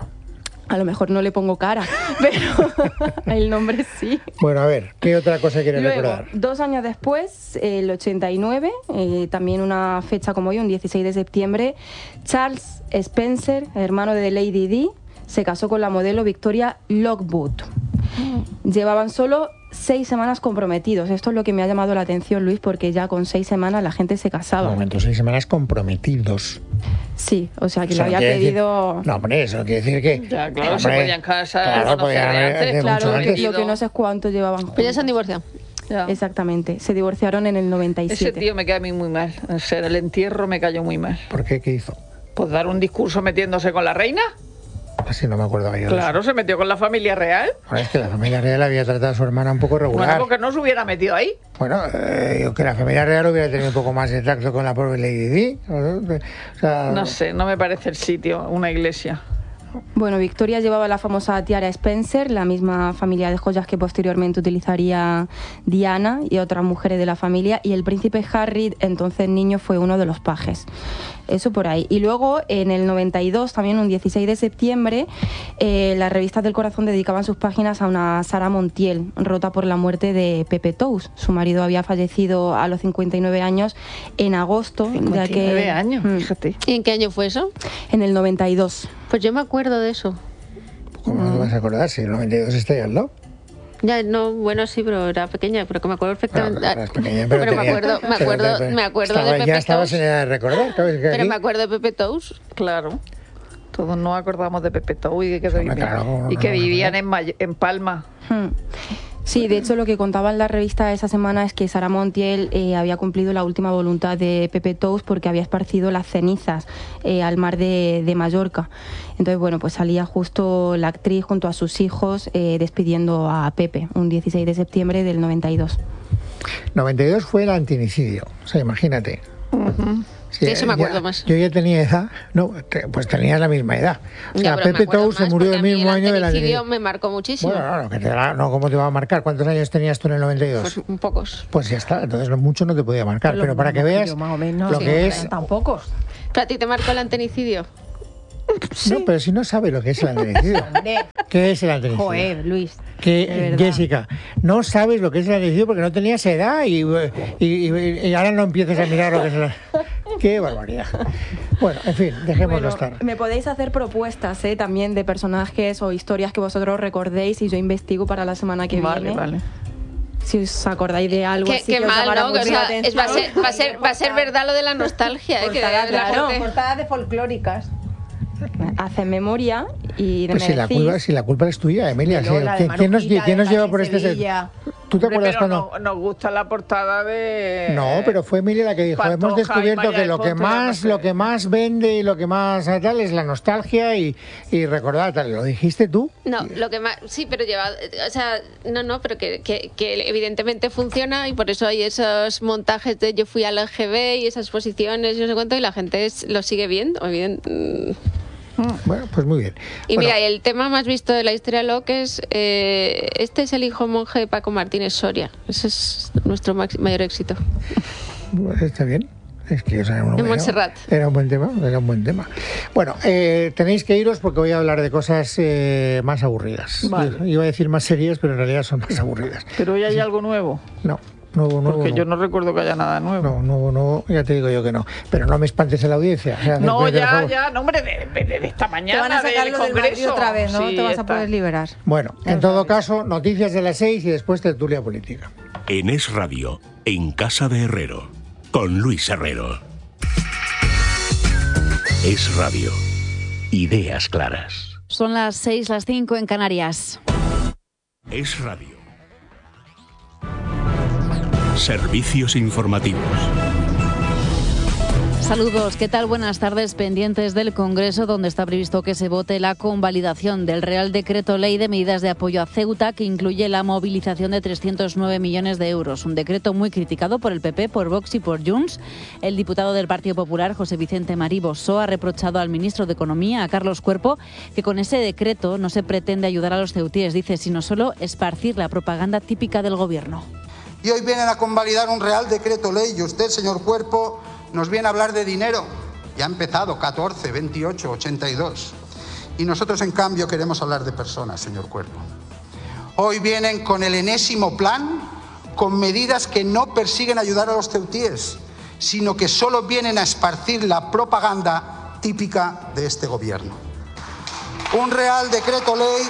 A lo mejor no le pongo cara, pero el nombre sí. Bueno, a ver, ¿qué otra cosa quieres Luego, recordar? Dos años después, el ochenta y nueve, eh, también una fecha como hoy, un dieciséis de septiembre, Charles Spencer, hermano de Lady Di, se casó con la modelo Victoria Lockwood. Llevaban solo seis semanas comprometidos. Esto es lo que me ha llamado la atención, Luis, porque ya con seis semanas la gente se casaba. Un momento, seis semanas comprometidos. Sí, o sea, que o sea, lo había pedido... Decir... No, hombre, eso quiere decir que... Ya, claro, hombre, se podían casar. Claro, no podían haber, antes. Claro, lo que, lo que no sé cuánto llevaban juntos. Pues ya se han divorciado. Ya. Exactamente, se divorciaron en el noventa y siete. Ese tío me cae a mí muy mal. O sea, el entierro me cayó muy mal. ¿Por qué? ¿Qué hizo? Pues dar un discurso metiéndose con la reina. Así no me acuerdo yo. Claro, se metió con la familia real. Bueno, es que la familia real había tratado a su hermana un poco regular. Bueno, porque no se hubiera metido ahí. Bueno, eh, que la familia real hubiera tenido un poco más de tacto con la pobre Lady Di. O sea, no sé, no me parece el sitio, una iglesia. Bueno, Victoria llevaba la famosa tiara Spencer, la misma familia de joyas que posteriormente utilizaría Diana y otras mujeres de la familia, y el príncipe Harry, entonces niño, fue uno de los pajes. Eso por ahí. Y luego, en el noventa y dos, también un dieciséis de septiembre, eh, las revistas del corazón dedicaban sus páginas a una Sara Montiel, rota por la muerte de Pepe Tous. Su marido había fallecido a los cincuenta y nueve años en agosto. cincuenta y nueve ya que, años, mm, fíjate. ¿Y en qué año fue eso? En el noventa y dos. Pues yo me acuerdo de eso. ¿Cómo no te vas a acordar si el noventa y dos está ahí al lado? Ya, no, bueno, sí, pero era pequeña, pero que me acuerdo perfectamente. No, pero, pequeña, pero, pero tenía, me acuerdo, me acuerdo, pero, pero, me acuerdo estaba, de Pepe Ya estabas Tous. en edad de recordar. ¿Sabes? Que Pero aquí, me acuerdo de Pepe Tous. Claro. Todos nos acordamos de Pepe Tous y que, Hombre, vivían, claro, y que no, vivían no, en, May- en Palma. Hmm. Sí, de hecho lo que contaba en la revista esa semana es que Sara Montiel eh, había cumplido la última voluntad de Pepe Tous porque había esparcido las cenizas eh, al mar de, de Mallorca. Entonces, bueno, pues salía justo la actriz junto a sus hijos eh, despidiendo a Pepe un dieciséis de septiembre del noventa y dos. noventa y dos fue el antinicidio, o sea, imagínate. Uh-huh. Sí, eso me acuerdo ya, más. Yo ya tenía edad, no, te, pues tenías la misma edad. O sea, ya, Pepe Tous se murió el mismo año de la antinicidio me marcó muchísimo. Bueno, claro, que te la, no, ¿cómo te va a marcar? ¿Cuántos años tenías tú en el noventa y dos? Pues pocos. Pues ya está, entonces mucho no te podía marcar, pero, pero para que veas más o menos, lo sí, que es... Tan pocos. ¿Pero a ti te marcó el antinicidio? Sí. No, pero si no sabe lo que es el antinicidio. ¿Qué es el antinicidio? Joder, Luis. Que, Jessica, no sabes lo que es el antinicidio porque no tenías edad y, y, y, y ahora no empieces a mirar lo que es el... ¡Qué barbaridad! Bueno, en fin, dejémoslo bueno, estar. Me podéis hacer propuestas ¿eh? también de personajes o historias que vosotros recordéis y yo investigo para la semana que vale, viene. Vale, vale. Si os acordáis de algo Qué, así qué que os mal, llamara ¿no? mucho O sea, la es, va, a atención. ser, va, a ser, va a ser verdad lo de la nostalgia. ¿eh? Que Portadas, de, la claro, gente... portadas de folclóricas. Hacen memoria y pues me si la, decís... culpa, si la culpa es tuya, Emilia. Lola, ¿Quién, ¿quién nos, quién nos lleva por este Sevilla. ¿Tú te Hombre, acuerdas pero cuando...? no, nos gusta la portada de... No, pero fue Emilia la que dijo, Pantoja hemos descubierto que lo que Ponte, más no sé. lo que más vende y lo que más tal es la nostalgia y, y recordar tal. ¿Lo dijiste tú? No, lo que más... Sí, pero lleva... O sea, no, no, pero que, que, que evidentemente funciona y por eso hay esos montajes de yo fui al L G B y esas posiciones y no sé cuánto y la gente es, lo sigue viendo, evidente. Bueno, pues muy bien. Y bueno, mira, el tema más visto de la historia lo que es eh, este es el hijo monje de Paco Martínez Soria. Ese es nuestro max- mayor éxito. pues está bien. Es que o sea, uno, En Montserrat. Era un buen tema, era un buen tema. Bueno, eh, tenéis que iros porque voy a hablar de cosas eh, más aburridas. Vale. Iba a decir más serias, pero en realidad son más aburridas. Pero hoy hay algo nuevo. No. Nuevo, nuevo, Porque no. yo no recuerdo que haya nada nuevo. No, nuevo, nuevo, ya te digo yo que no. Pero no me espantes en la audiencia. O sea, No, de- de- ya, de- ya, no, hombre, de, de- de esta Te mañana van a sacar del lo del Madrid Congreso. otra vez, ¿no? Sí, Te vas está. a poder liberar. Bueno, en todo caso, noticias de las seis y después tertulia política. En Es Radio, en Casa de Herrero, con Luis Herrero. Es Radio. Ideas claras. Son las seis, las cinco en Canarias. Es Radio. Servicios informativos. Saludos, ¿qué tal? Buenas tardes. Pendientes del Congreso, donde está previsto que se vote la convalidación del Real Decreto Ley de Medidas de Apoyo a Ceuta, que incluye la movilización de trescientos nueve millones de euros. Un decreto muy criticado por el P P, por Vox y por Junts. El diputado del Partido Popular, José Vicente Marí Bossó, ha reprochado al ministro de Economía, a Carlos Cuerpo, que con ese decreto no se pretende ayudar a los ceutíes, dice, sino solo esparcir la propaganda típica del Gobierno. Y hoy vienen a convalidar un Real Decreto Ley y usted, señor Cuerpo, nos viene a hablar de dinero. Ya ha empezado, catorce, veintiocho, ochenta y dos. Y nosotros, en cambio, queremos hablar de personas, señor Cuerpo. Hoy vienen con el enésimo plan, con medidas que no persiguen ayudar a los ceutíes, sino que solo vienen a esparcir la propaganda típica de este Gobierno. Un Real Decreto Ley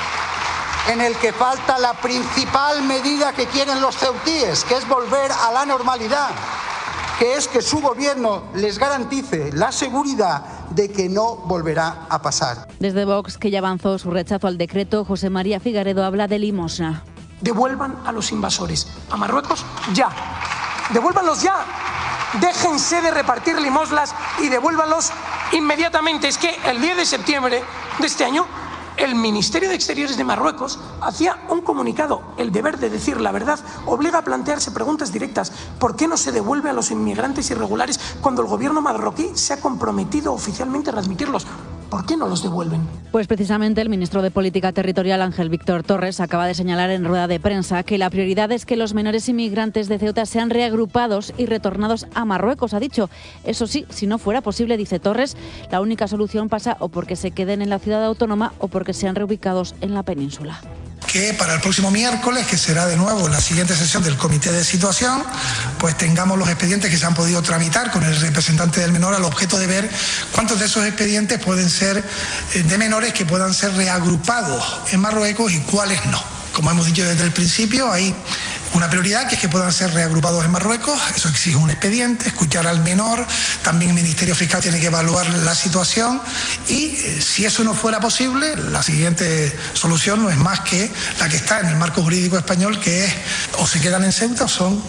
en el que falta la principal medida que quieren los ceutíes, que es volver a la normalidad, que es que su gobierno les garantice la seguridad de que no volverá a pasar. Desde Vox, que ya avanzó su rechazo al decreto, José María Figaredo habla de limosna. Devuelvan a los invasores a Marruecos ya. Devuélvanlos ya. Déjense de repartir limosnas y devuélvanlos inmediatamente. Es que el diez de septiembre de este año el Ministerio de Exteriores de Marruecos hacía un comunicado. El deber de decir la verdad obliga a plantearse preguntas directas. ¿Por qué no se devuelve a los inmigrantes irregulares cuando el gobierno marroquí se ha comprometido oficialmente a readmitirlos? ¿Por qué no los devuelven? Pues precisamente el ministro de Política Territorial, Ángel Víctor Torres, acaba de señalar en rueda de prensa que la prioridad es que los menores inmigrantes de Ceuta sean reagrupados y retornados a Marruecos, ha dicho. Eso sí, si no fuera posible, dice Torres, la única solución pasa o porque se queden en la ciudad autónoma o porque sean reubicados en la península. Que para el próximo miércoles, que será de nuevo la siguiente sesión del Comité de Situación, pues tengamos los expedientes que se han podido tramitar con el representante del menor al objeto de ver cuántos de esos expedientes pueden ser de menores que puedan ser reagrupados en Marruecos y cuáles no. Como hemos dicho desde el principio, hay una prioridad que es que puedan ser reagrupados en Marruecos. Eso exige un expediente, escuchar al menor. También el Ministerio Fiscal tiene que evaluar la situación y eh, si eso no fuera posible, la siguiente solución no es más que la que está en el marco jurídico español, que es o se quedan en Ceuta o son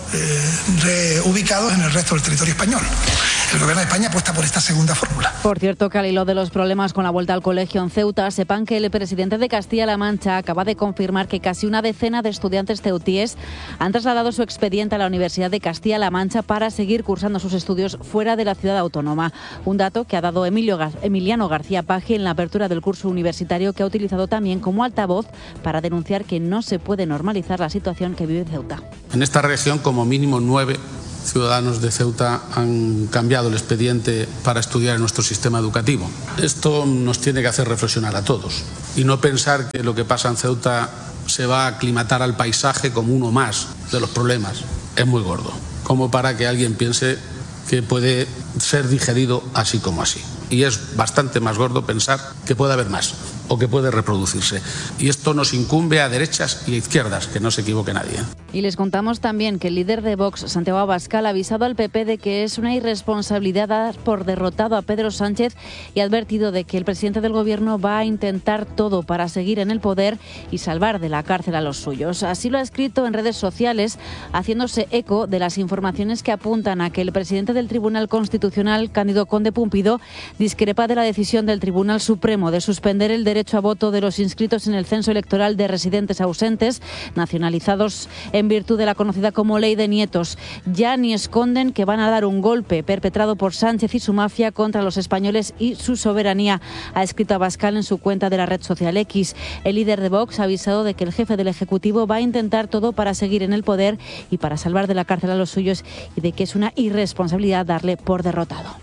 eh, reubicados en el resto del territorio español. El Gobierno de España apuesta por esta segunda fórmula. Por cierto, que al hilo de los problemas con la vuelta al colegio en Ceuta, sepan que el presidente de Castilla-La Mancha acaba de confirmar que casi una decena de estudiantes ceutíes han trasladado su expediente a la Universidad de Castilla-La Mancha para seguir cursando sus estudios fuera de la ciudad autónoma. Un dato que ha dado Emilio Gar- Emiliano García Paje en la apertura del curso universitario, que ha utilizado también como altavoz para denunciar que no se puede normalizar la situación que vive Ceuta. En esta región, como mínimo nueve ciudadanos de Ceuta han cambiado el expediente para estudiar en nuestro sistema educativo. Esto nos tiene que hacer reflexionar a todos y no pensar que lo que pasa en Ceuta se va a aclimatar al paisaje como uno más de los problemas. Es muy gordo, como para que alguien piense que puede ser digerido así como así. Y es bastante más gordo pensar que puede haber más o que puede reproducirse. Y esto nos incumbe a derechas y a izquierdas, que no se equivoque nadie. Y les contamos también que el líder de Vox, Santiago Abascal, ha avisado al P P de que es una irresponsabilidad dar por derrotado a Pedro Sánchez y ha advertido de que el presidente del Gobierno va a intentar todo para seguir en el poder y salvar de la cárcel a los suyos. Así lo ha escrito en redes sociales, haciéndose eco de las informaciones que apuntan a que el presidente del Tribunal Constitucional, Cándido Conde Pumpido, discrepa de la decisión del Tribunal Supremo de suspender el derecho a voto de los inscritos en el censo electoral de residentes ausentes, nacionalizados en virtud de la conocida como Ley de Nietos. Ya ni esconden que van a dar un golpe perpetrado por Sánchez y su mafia contra los españoles y su soberanía, ha escrito Abascal en su cuenta de la red social X. El líder de Vox ha avisado de que el jefe del Ejecutivo va a intentar todo para seguir en el poder y para salvar de la cárcel a los suyos, y de que es una irresponsabilidad darle por derrotado.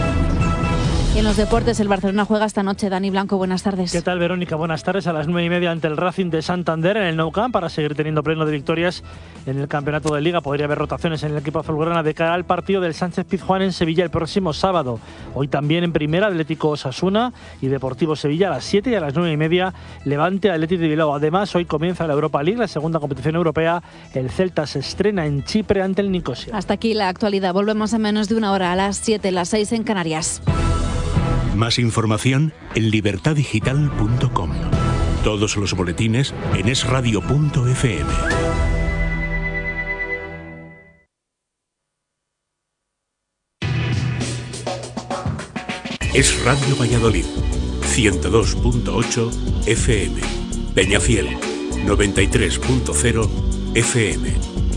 Y en los deportes, el Barcelona juega esta noche. Dani Blanco, buenas tardes. ¿Qué tal, Verónica? Buenas tardes. A las nueve y media ante el Racing de Santander en el Nou Camp, para seguir teniendo pleno de victorias en el campeonato de Liga. Podría haber rotaciones en el equipo azulgrana de cara al partido del Sánchez Pizjuán en Sevilla el próximo sábado. Hoy también en Primera, Atlético Osasuna y Deportivo Sevilla a las siete, y a las nueve y media Levante Atlético de Bilbao. Además, hoy comienza la Europa League, la segunda competición europea. El Celta se estrena en Chipre ante el Nicosia. Hasta aquí la actualidad. Volvemos en menos de una hora, a las siete, las seis en Canarias. Más información en libertad digital punto com. Todos los boletines en es radio punto efe eme. Es Radio Valladolid, ciento dos punto ocho efe eme. Peñafiel, noventa y tres punto cero efe eme.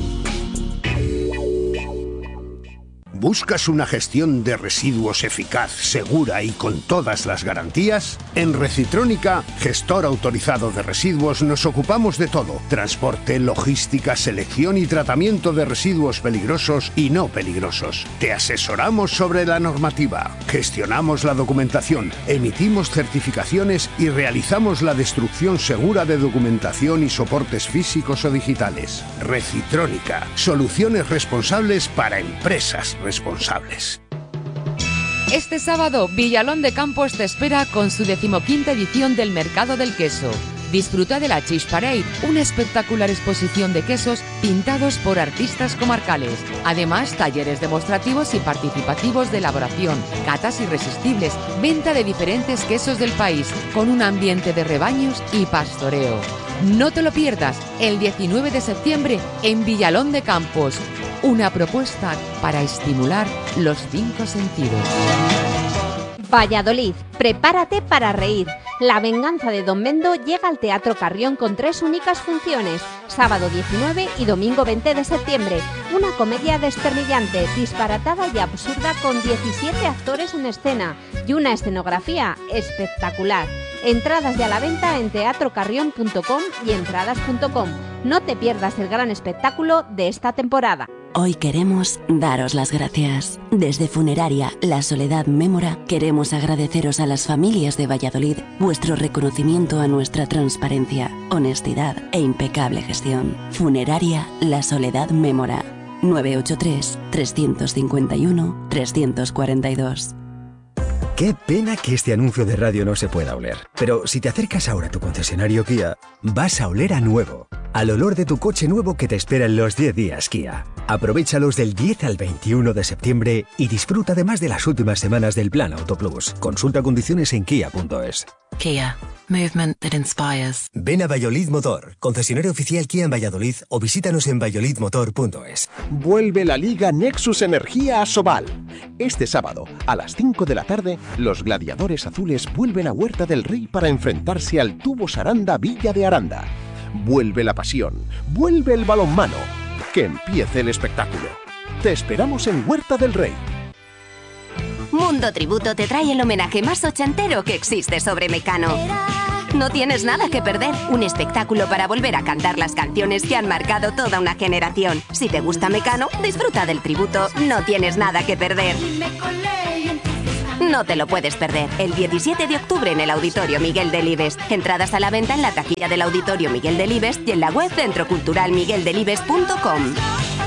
¿Buscas una gestión de residuos eficaz, segura y con todas las garantías? En Recitrónica, gestor autorizado de residuos, nos ocupamos de todo: transporte, logística, selección y tratamiento de residuos peligrosos y no peligrosos. Te asesoramos sobre la normativa, gestionamos la documentación, emitimos certificaciones y realizamos la destrucción segura de documentación y soportes físicos o digitales. Recitrónica, soluciones responsables para empresas responsables. responsables. Este sábado, Villalón de Campos te espera con su decimoquinta edición del Mercado del Queso. Disfruta de la Cheese Parade, una espectacular exposición de quesos pintados por artistas comarcales. Además, talleres demostrativos y participativos de elaboración, catas irresistibles, venta de diferentes quesos del país, con un ambiente de rebaños y pastoreo. No te lo pierdas, el diecinueve de septiembre en Villalón de Campos. Una propuesta para estimular los cinco sentidos. Valladolid, prepárate para reír. La venganza de Don Mendo llega al Teatro Carrión con tres únicas funciones. Sábado diecinueve y domingo veinte de septiembre. Una comedia desternillante, disparatada y absurda con diecisiete actores en escena y una escenografía espectacular. Entradas ya a la venta en teatro carrión punto com y entradas punto com. No te pierdas el gran espectáculo de esta temporada. Hoy queremos daros las gracias. Desde Funeraria La Soledad Mémora queremos agradeceros a las familias de Valladolid vuestro reconocimiento a nuestra transparencia, honestidad e impecable gestión. Funeraria La Soledad Mémora, nueve ocho tres, tres cinco uno, tres cuatro dos. Qué pena que este anuncio de radio no se pueda oler. Pero si te acercas ahora a tu concesionario Kia, vas a oler a nuevo. al olor de tu coche nuevo que te espera en los diez días Kia. Aprovéchalos del diez al veintiuno de septiembre y disfruta además de las últimas semanas del Plan Auto Plus. Consulta condiciones en kia punto es. Kia. Movement that inspires. Ven a Valladolid Motor, concesionario oficial Kia en Valladolid, o visítanos en valladolid motor punto es. Vuelve la Liga Nexus Energía a Sobal. Este sábado, a las cinco de la tarde, los gladiadores azules vuelven a Huerta del Rey para enfrentarse al Tubos Aranda Villa de Aranda. Vuelve la pasión, vuelve el balonmano. Que empiece el espectáculo. Te esperamos en Huerta del Rey. Mundo Tributo te trae el homenaje más ochentero que existe sobre Mecano. No tienes nada que perder, un espectáculo para volver a cantar las canciones que han marcado toda una generación. Si te gusta Mecano, disfruta del tributo, no tienes nada que perder. No te lo puedes perder, el diecisiete de octubre en el Auditorio Miguel Delibes. Entradas a la venta en la taquilla del Auditorio Miguel Delibes y en la web centro cultural miguel delibes punto com.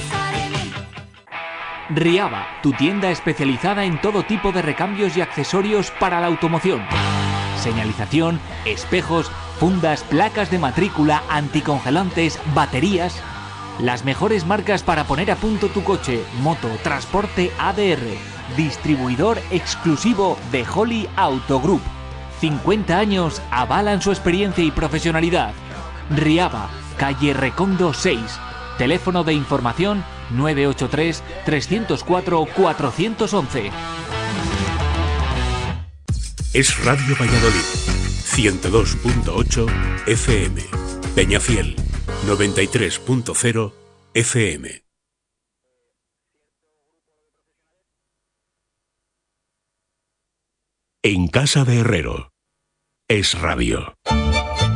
Riaba, tu tienda especializada en todo tipo de recambios y accesorios para la automoción. Señalización, espejos, fundas, placas de matrícula, anticongelantes, baterías. Las mejores marcas para poner a punto tu coche, moto, transporte A D R. Distribuidor exclusivo de Holly Auto Group. cincuenta años avalan su experiencia y profesionalidad. Riaba, calle Recondo seis. Teléfono de información nueve ocho tres, tres cero cuatro, cuatro uno uno. Es Radio Valladolid, ciento dos punto ocho F M. Peñafiel, noventa y tres punto cero F M. En casa de Herrero, Es Radio.